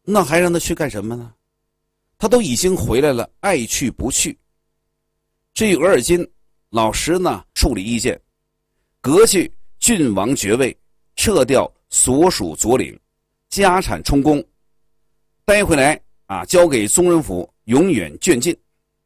那还让他去干什么呢？他都已经回来了，爱去不去。至于额尔金，老石呢处理意见，革去郡王爵位，撤掉所属左领，家产充公，带回来交给宗人府永远圈禁。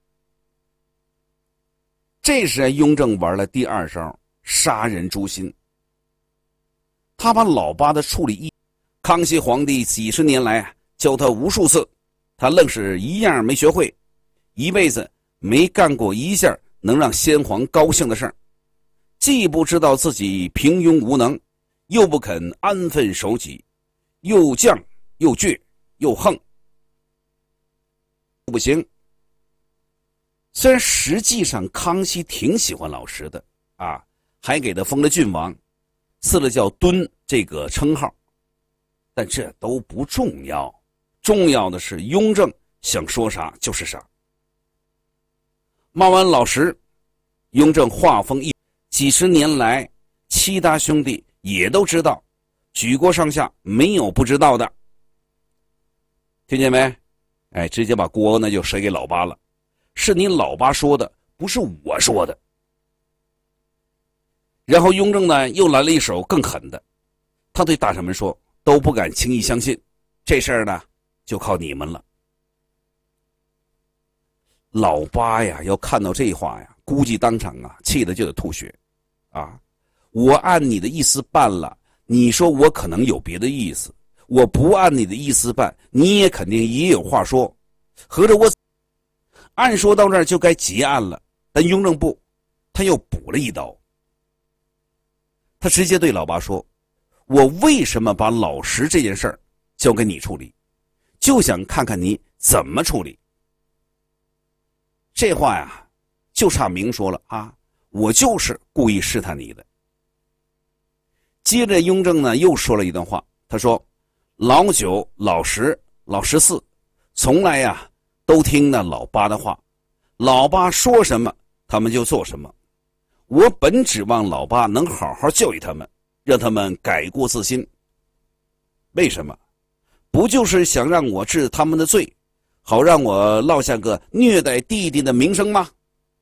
这时雍正玩了第二招，杀人诛心。他把老八的处理康熙皇帝几十年来教他无数次，他愣是一样没学会，一辈子没干过一件能让先皇高兴的事儿，既不知道自己平庸无能，又不肯安分守己，又犟又倔又横，不行。虽然实际上康熙挺喜欢老石的还给他封了郡王，赐了叫敦这个称号，但这都不重要，重要的是雍正想说啥就是啥。骂完老石，雍正话锋一，几十年来七大兄弟也都知道，举国上下没有不知道的，听见没？直接把锅呢就甩给老八了，是你老八说的，不是我说的。然后雍正呢又来了一手更狠的，他对大臣们说，都不敢轻易相信，这事儿呢就靠你们了。老八呀要看到这话呀，估计当场气得就得吐血我按你的意思办了，你说我可能有别的意思，我不按你的意思办，你也肯定也有话说，合着我按说到这儿就该结案了。但雍正不，他又补了一刀，他直接对老八说，我为什么把老石这件事儿交给你处理，就想看看你怎么处理。这话呀就差明说了我就是故意试探你的。接着雍正呢又说了一段话，他说，老九、老十、老14从来都听那老八的话，老八说什么他们就做什么，我本指望老八能好好教育他们，让他们改过自新。为什么？不就是想让我治他们的罪，好让我落下个虐待弟弟的名声吗？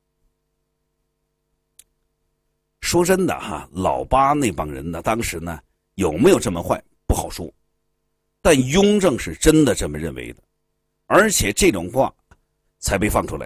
说真的老八那帮人呢，当时呢有没有这么坏不好说，但雍正是真的这么认为的，而且这种话才被放出来。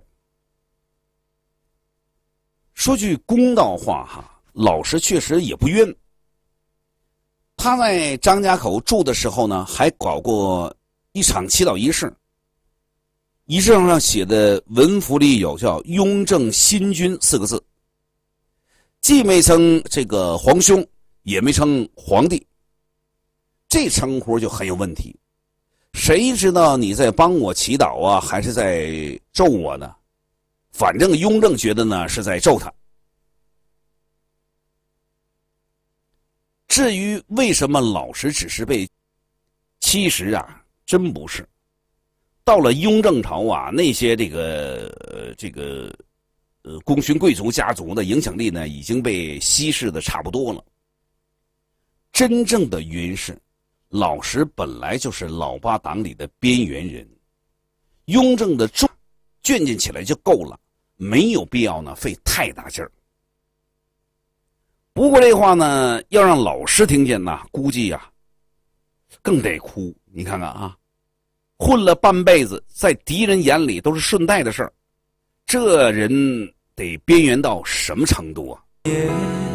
说句公道话老石确实也不冤。他在张家口住的时候呢，还搞过一场祈祷仪式，仪式上写的文符里有叫雍正新君4个字，既没称这个皇兄，也没称皇帝，这称呼就很有问题。谁知道你在帮我祈祷还是在咒我呢？反正雍正觉得呢是在咒他。至于为什么老石只是被，其实真不是。到了雍正朝那些功勋贵族家族的影响力呢已经被稀释的差不多了。真正的原因是老石本来就是老八党里的边缘人，雍正的圈禁起来就够了，没有必要呢费太大劲儿。不过这话呢要让老师听见估计更得哭。你看看混了半辈子，在敌人眼里都是顺带的事儿，这人得边缘到什么程度